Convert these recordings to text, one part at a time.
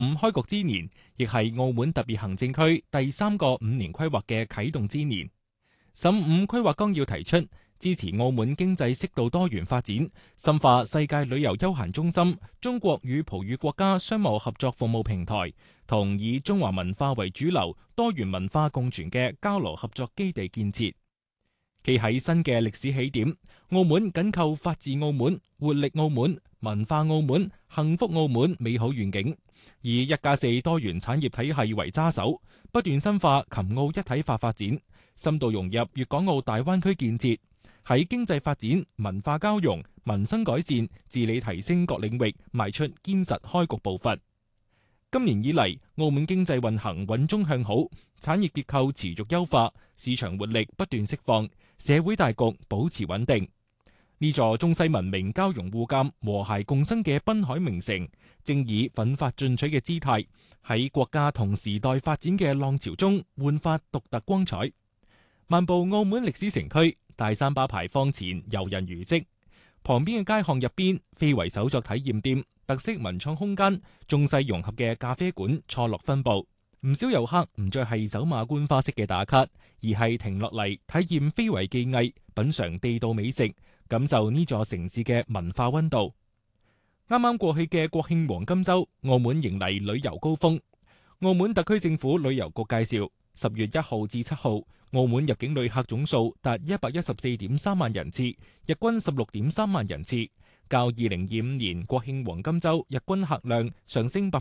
開局之年，亦係澳門特別行政區第3個5年規劃嘅啟動之年。15規劃綱要提出，支持澳門經濟適度多元發展，深化世界旅遊休閒中心、中國與葡語國家商務合作服務平台，同以中華文化為主流、多元文化共存嘅交流合作基地建設。企喺新嘅歷史起點，澳門緊扣法治澳門、活力澳門、文化澳門、幸福澳門美好願景，以1+4多元產業體系為揸手，不斷深化琴澳一體化發展，深度融入粵港澳大灣區建設，喺經濟發展、文化交融、民生改善、治理提升各領域邁出堅實開局步伐。今年以嚟，澳門經濟運行穩中向好，產業結構持續優化，市場活力不斷釋放，社會大局保持穩定。呢座中西文明交融互鑑、和諧共生嘅濱海名城，正以奮發進取嘅姿態，喺國家同時代發展嘅浪潮中煥發獨特光彩。漫步澳門歷史城區，大三巴牌坊前遊人如織，旁邊嘅街巷入邊，非遺手作體驗店、特色文創空間、中西融合嘅咖啡館錯落分佈。唔少遊客唔再係走馬觀花式嘅打卡，而係停落嚟體驗非遺技藝，品嘗地道美食，感受呢座城市嘅文化溫度。啱啱過去嘅國慶黃金週，澳門迎嚟旅遊高峰。澳門特區政府旅遊局介紹，10月1號至7號，澳門入境旅客總數達114.3萬人次，日均16.3萬人次，較2025年國慶黃金週日均客量上升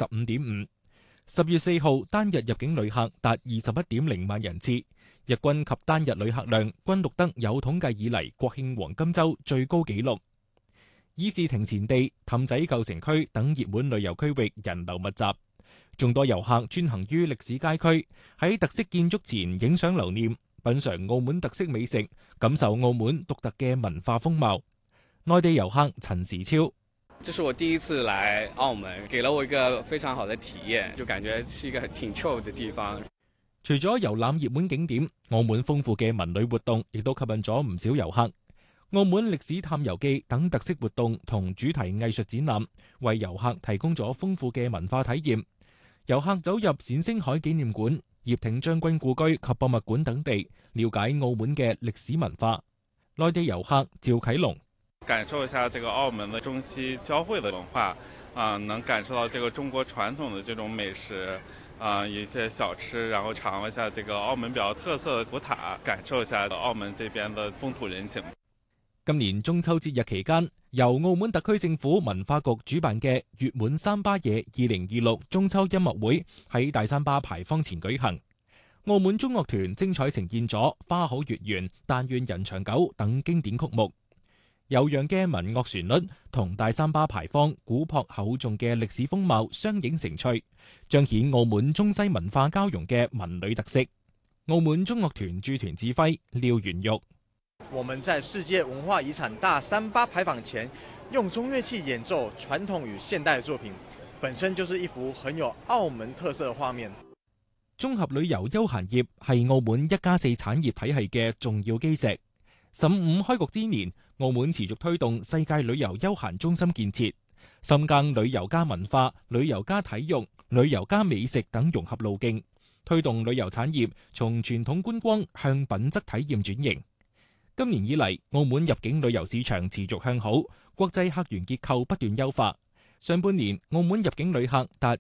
15.5%。10月4號單日入境旅客達21.0萬人次，日均及單日旅客量均錄得有統計以嚟國慶黃金週最高紀錄。議事亭前地、氹仔舊城區等熱門旅遊區域人流密集，眾多遊客專行於歷史街區，喺特色建築前影相留念，品嘗澳門特色美食，感受澳門獨特嘅文化風貌。內地遊客陳時超： 這是我第一次來澳門，給了我一個非常好的體驗，就感覺是一個挺 chill 的地方。 除咗遊覽熱門景點，澳門豐富嘅文旅活動亦都吸引咗唔少遊客。澳門歷史探遊記等特色活動同主題藝術展覽，為遊客提供咗豐富嘅文化體驗。遊客走入冼星海紀念館、葉挺將軍故居及博物館等地，了解澳門嘅歷史文化。內地遊客趙啟龍： 感受一下這個澳門的中西交匯的文化，能感受到這個中國傳統的這種美食，一些小吃，然後嘗一下這個澳門比較特色的古塔，感受一下澳門這邊的風土人情。 今年中秋節日期間，由澳門特區政府文化局主辦嘅月滿三巴夜2026中秋音樂會喺大三巴牌坊前舉行。澳門中樂團精彩呈現咗《花好月圓》、《但願人長久》等經典曲目。悠揚嘅民樂旋律同大三巴牌坊古樸厚重嘅歷史風貌相映成趣，彰顯澳門中西文化交融嘅文旅特色。澳門中樂團駐團指揮廖元玉： 我們在世界文化遺產大三巴牌坊前，用中樂器演奏傳統與現代作品，本身就是一幅很有澳門特色嘅畫面。 綜合旅遊休閒業係澳門1+4產業體系嘅重要基石。15開局之年，澳門持續推動世界旅遊休閒中心建設，深耕旅遊加文化、旅遊加體育、旅遊加美食等融合路徑，推動旅遊產業從傳統觀光向品質體驗轉型。今年以嚟，澳門入境旅遊市場持續向好，國際客源結構不斷優化。上半年，澳門入境旅客達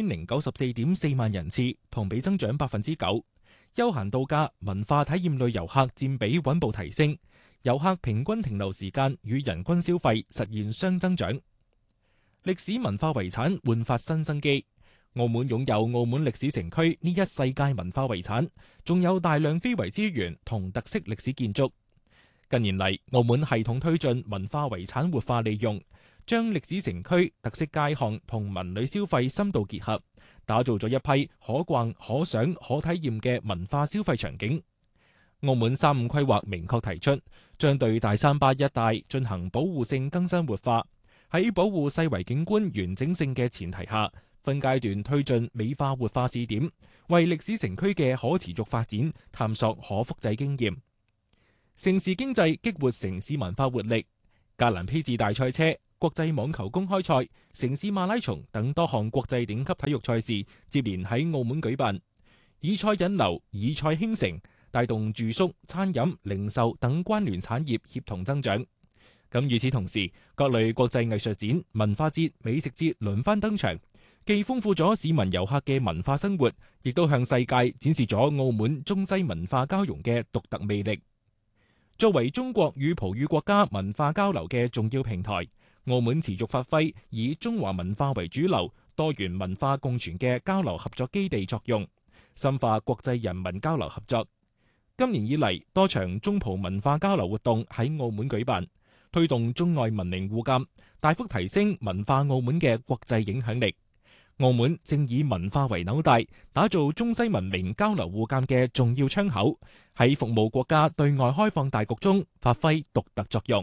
2094.4萬人次，同比增長9%。休閒度假、文化體驗類遊客佔比穩步提升，遊客平均停留時間與人均消費實現雙增長。歷史文化遺產煥發新生機。澳門擁有澳門歷史城區呢一世界文化遺產，仲有大量非遺資源同特色歷史建築。近年嚟，澳門系統推進文化遺產活化利用，將歷史城區特色街巷同文旅消費深度結合，打造咗一批可逛、可賞、可體驗嘅文化消費場景。澳門35規劃明確提出，將對大三巴一帶進行保護性更新活化，喺保護世遺景觀完整性嘅前提下，分階段推進美化活化試點，為歷史城區嘅可持續發展探索可複製經驗。城市經濟激活城市文化活力。格蘭披治大賽車、 國際網球公開賽、城市馬拉松等多項國際頂級體育賽事接連喺澳門舉辦，以賽引流、以賽興盛，帶動住宿、餐飲、零售等關聯產業協同增長。咁與此同時，各類國際藝術展、文化節、美食節輪番登場，既豐富咗市民遊客嘅文化生活，亦都向世界展示咗澳門中西文化交融嘅獨特魅力。作為中國與葡語國家文化交流嘅重要平台，澳門持續發揮以中華文化為主流、多元文化共存嘅交流合作基地作用，深化國際人民交流合作。今年以嚟，多場中葡文化交流活動喺澳門舉辦，推動中外文明互鑑，大幅提升文化澳門嘅國際影響力。澳門正以文化為紐帶，打造中西文明交流互鑑嘅重要窗口，喺服務國家對外開放大局中發揮獨特作用。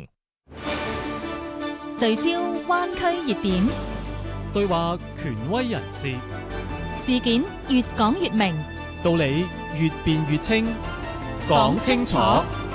聚焦灣區熱點， 對話權威人士， 事件越講越明， 道理越辯越清，講清楚。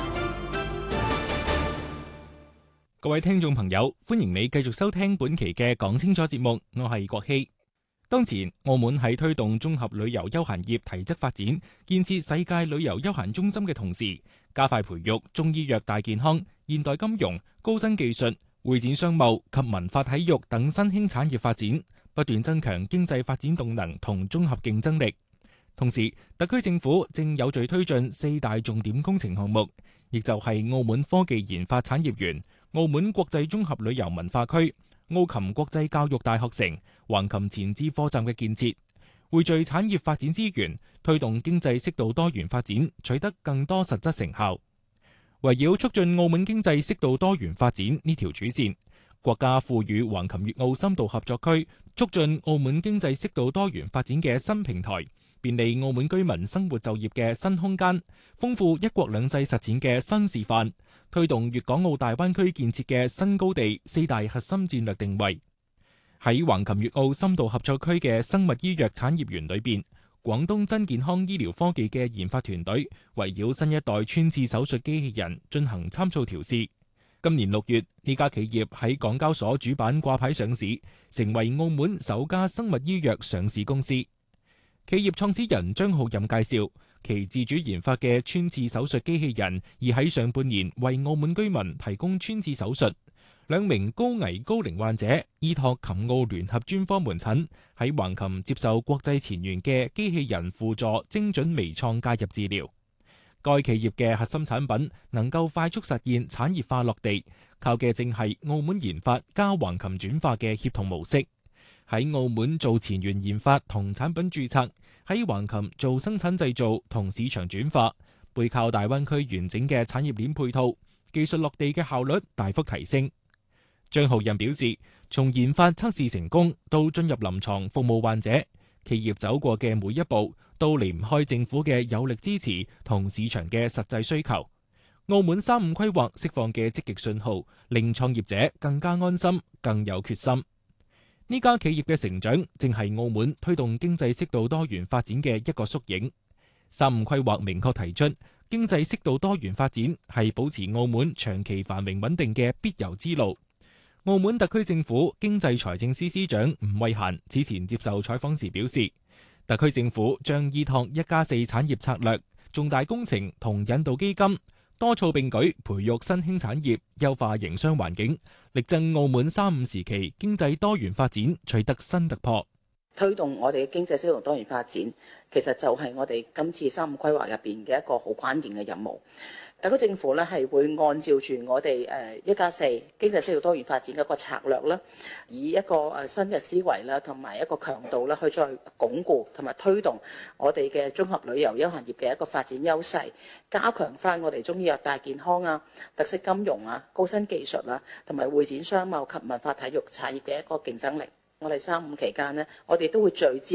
各位聽眾朋友，歡迎你繼續收聽本期嘅講清楚節目，我係國希。當前，澳門喺推動綜合旅遊休閒業提質發展、建設世界旅遊休閒中心嘅同時，加快培育中醫藥大健康、現代金融、高新技術、會展商貿及文化體育等新興產業發展，不斷增強經濟發展動能同綜合競爭力。同時，特區政府正有序推進4大重點工程項目，亦就係澳門科技研發產業園、澳門國際綜合旅遊文化區、澳琴國際教育大學城、橫琴前置貨站嘅建設，匯聚產業發展資源，推動經濟適度多元發展，取得更多實質成效。圍繞促進澳門經濟適度多元發展呢條主線，國家賦予橫琴粵澳深度合作區促進澳門經濟適度多元發展嘅新平台，便利澳門居民生活就業嘅新空間，豐富一國兩制實踐嘅新示範，推動粵港澳大灣區建設嘅新高地4大核心戰略定位。喺橫琴粵澳深度合作區嘅生物醫藥產業園裏邊，廣東真健康醫療科技嘅研發團隊圍繞新一代穿刺手術機器人進行參數調試。今年6月，呢家企業喺港交所主板掛牌上市，成為澳門首家生物醫藥上市公司。企業創始人張浩任介紹，其自主研發嘅穿刺手術機器人已喺上半年為澳門居民提供穿刺手術。2名高危高齡患者依託琴澳聯合專科門診喺橫琴接受國際前沿嘅機器人輔助精準微創介入治療。該企業嘅核心產品能夠快速實現產業化落地，靠嘅正係澳門研發加橫琴轉化嘅協同模式。喺澳門做前沿研發同產品註冊，喺橫琴做生產製造同市場轉化，背靠大灣區完整嘅產業鏈配套，技術落地嘅效率大幅提升。張浩仁表示，從研發測試成功到進入臨床服務患者，企業走過嘅每一步都離唔開政府嘅有力支持同市場嘅實際需求。澳門3-5規劃釋放嘅積極信號，令創業者更加安心、更有決心。呢家企業嘅成長正係澳門推動經濟適度多元發展嘅一個縮影。3-5規劃明確提出，經濟適度多元發展係保持澳門長期繁榮穩定嘅必由之路。澳門特區政府經濟財政司司長吳惠嫻此前接受採訪時表示，特區政府將依託1+4產業策略、重大工程同引導基金，多措並舉培育新興產業，優化營商環境，力爭澳門3-5時期經濟多元發展取得新突破。 推動我哋嘅經濟適度多元發展，其實就係我哋今次3-5規劃入邊嘅一個好關鍵嘅任務。特區政府咧係會按照住我哋1+4經濟適度多元發展嘅一個策略啦，以一個新嘅思維啦，同埋一個強度啦，去再鞏固同埋推動我哋嘅綜合旅遊休閒業嘅一個發展優勢，加強翻我哋中醫藥大健康啊、特色金融啊、高新技術啊，同埋會展商貿及文化體育產業嘅一個競爭力。我哋3-5期間呢，我哋都會聚焦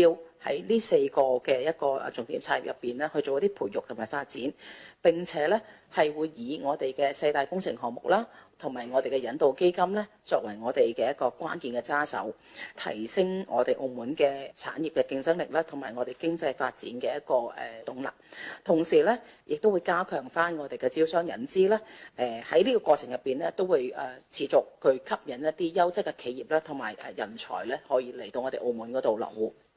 喺呢4個嘅一個重點產業入邊咧去做一啲培育同埋發展，並且咧係會以我哋嘅4大工程項目啦，同埋我哋嘅引導基金咧作為我哋嘅一個關鍵嘅揸手，提升我哋澳門嘅產業嘅競爭力啦，同埋我哋經濟發展嘅一個動力。同時咧，亦都會加強翻我哋嘅招商引資啦。喺呢個過程入邊咧，都會持續去吸引一啲優質嘅企業啦，同埋人才咧，可以嚟到我哋澳門嗰度落戶。